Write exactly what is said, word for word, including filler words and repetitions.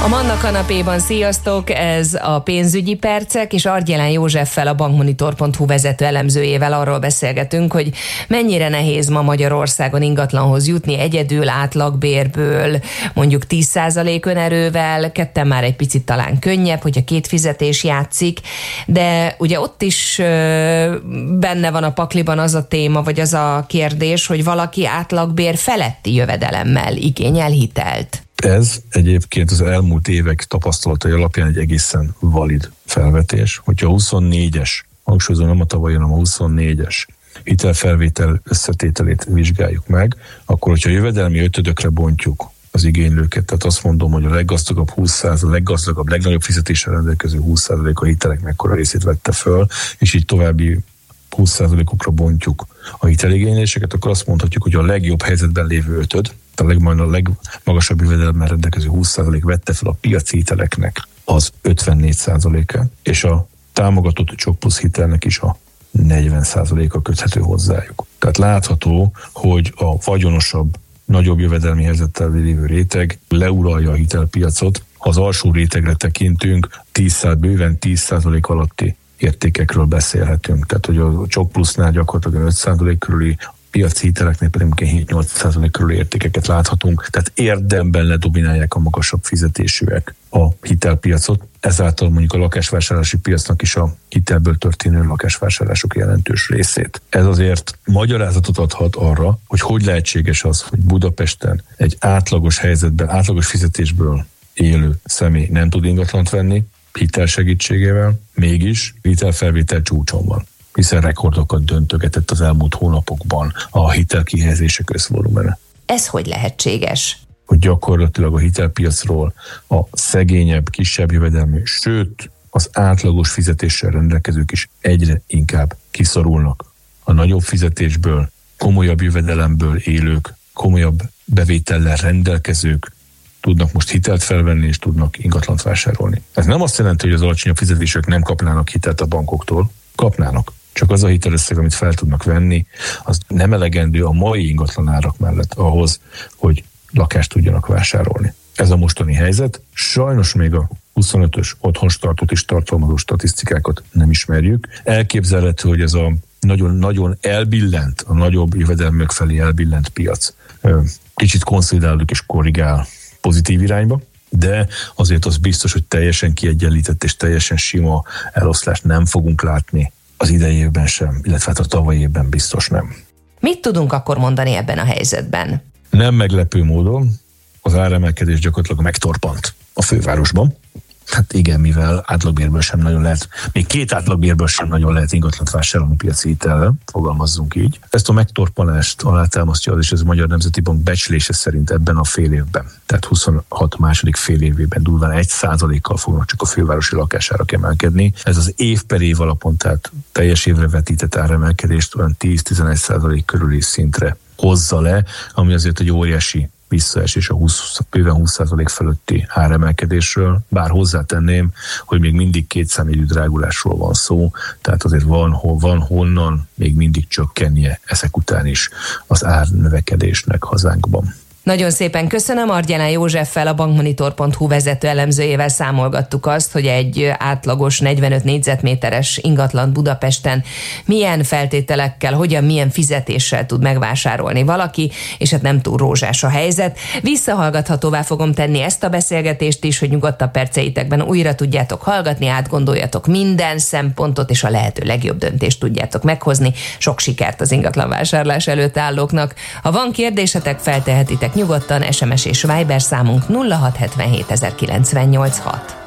A Manna kanapéban sziasztok, ez a pénzügyi percek, és Argyelán Józseffel, a bankmonitor pont hu vezető elemzőjével arról beszélgetünk, hogy mennyire nehéz ma Magyarországon ingatlanhoz jutni egyedül, átlagbérből, mondjuk tíz százalék önerővel, ketten már egy picit talán könnyebb, hogy a két fizetés játszik, de ugye ott is benne van a pakliban az a téma, vagy az a kérdés, hogy valaki átlagbér feletti jövedelemmel igényel hitelt. Ez egyébként az elmúlt évek tapasztalatai alapján egy egészen valid felvetés. Hogyha a huszonnégyes, hangsúlyozom, nem a tavalyi, hanem a huszonnégyes hitelfelvétel összetételét vizsgáljuk meg, akkor hogyha jövedelmi ötödökre bontjuk az igénylőket, tehát azt mondom, hogy a leggazdagabb húsz százalék, a leggazdagabb, legnagyobb fizetéssel rendelkező húsz százalék a hitelek mekkora részét vette föl, és így további húsz százalékokra bontjuk a hiteligényléseket, akkor azt mondhatjuk, hogy a legjobb helyzetben lévő ötöd, a, legmajn, a legmagasabb jövedelemmel rendelkező húsz százalék vette fel a piaci hiteleknek az ötvennégy százaléka, és a támogatott csok plusz hitelnek is a negyven százaléka köthető hozzájuk. Tehát látható, hogy a vagyonosabb, nagyobb jövedelmi helyzettel lévő réteg leuralja a hitelpiacot. Ha az alsó rétegre tekintünk, tíz, bőven tíz százalék alatti értékekről beszélhetünk. Tehát, hogy a csok plusznál gyakorlatilag öt százalék körüli, piaci hiteleknél pedig hét-nyolc százalék körüli értékeket láthatunk. Tehát érdemben ledominálják a magasabb fizetésűek a hitelpiacot. Ezáltal mondjuk a lakásvásárlási piacnak is a hitelből történő lakásvásárlások jelentős részét. Ez azért magyarázatot adhat arra, hogy hogy lehetséges az, hogy Budapesten egy átlagos helyzetben, átlagos fizetésből élő személy nem tud ingatlant venni, hitel segítségével, mégis hitelfelvétel csúcson van, hiszen rekordokat döntögetett az elmúlt hónapokban a hitelkihelyezések összvolumene. Ez hogy lehetséges? Hogy gyakorlatilag a hitelpiacról a szegényebb, kisebb jövedelmű, sőt az átlagos fizetéssel rendelkezők is egyre inkább kiszorulnak. A nagyobb fizetésből, komolyabb jövedelemből élők, komolyabb bevétellel rendelkezők tudnak most hitelt felvenni, és tudnak ingatlant vásárolni. Ez nem azt jelenti, hogy az alacsonyabb fizetések nem kapnának hitelt a bankoktól. Kapnának. Csak az a hitelösszeg, amit fel tudnak venni, az nem elegendő a mai ingatlanárak mellett ahhoz, hogy lakást tudjanak vásárolni. Ez a mostani helyzet. Sajnos még a huszonötös otthonstartót és tartalmazó statisztikákat nem ismerjük. Elképzelhető, hogy ez a nagyon-nagyon elbillent, a nagyobb jövedelmök felé elbillent piac kicsit konszolidálódik és korrigál pozitív irányba, de azért az biztos, hogy teljesen kiegyenlített és teljesen sima eloszlást nem fogunk látni az idei évben sem, illetve hát a tavalyi évben biztos nem. Mit tudunk akkor mondani ebben a helyzetben? Nem meglepő módon az áremelkedés gyakorlatilag megtorpant a fővárosban. Hát igen, mivel átlagbérből sem nagyon lehet, még két átlagbérből sem nagyon lehet ingatlant vásárolni piaci hitellel, fogalmazzunk így. Ezt a megtorpanást alátámasztja az, és ez a Magyar Nemzeti Bank becslése szerint ebben a fél évben, tehát huszonhat második fél évében durván egy százalékkal fognak csak a fővárosi lakásárak emelkedni. Ez az év per év alapon, tehát teljes évre vetített áremelkedést olyan tíz-tizenegy százalék körüli szintre hozza le, ami azért egy óriási visszaesés a húsz, bőven húsz százalék fölötti áremelkedésről, bár hozzátenném, hogy még mindig kétszámjegyű drágulásról van szó, tehát azért van, hol, van honnan még mindig csökkennie ezek után is az árnövekedésnek hazánkban. Nagyon szépen köszönöm, Argyelán Józseffel, a bankmonitor pont hu vezető elemzőjével számolgattuk azt, hogy egy átlagos negyvenöt négyzetméteres ingatlan Budapesten milyen feltételekkel, hogyan, milyen fizetéssel tud megvásárolni valaki, és hát nem túl rózsás a helyzet. Visszahallgathatóvá fogom tenni ezt a beszélgetést is, hogy nyugodtabb perceitekben újra tudjátok hallgatni, átgondoljatok minden szempontot, és a lehető legjobb döntést tudjátok meghozni. Sok sikert az ingatlanvásárlás előtt állóknak. Ha van kérdésetek, feltehetitek nyugodtan, es em es és Viber számunk nulla hat hetvenhét ezerkilencszáznyolcvanhat.